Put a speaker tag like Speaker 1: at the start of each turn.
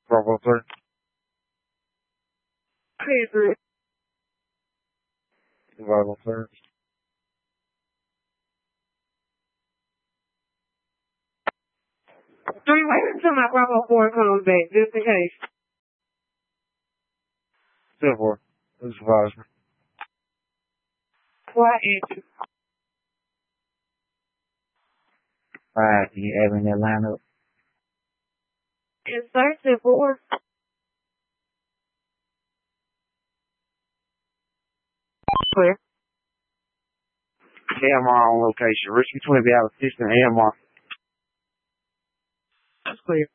Speaker 1: Bravo 3.
Speaker 2: Clear 3.
Speaker 1: Bravo 3.
Speaker 2: Wait until my Bravo 4 comes back, just in case.
Speaker 1: 10-4. Who surprised me?
Speaker 2: Why ain't you?
Speaker 3: Alright, can you add me in that lineup?
Speaker 2: Yes, sir, 10-4. Clear.
Speaker 1: AMR on location. Richmond 20 be out of assistant AMR.
Speaker 2: That's clear.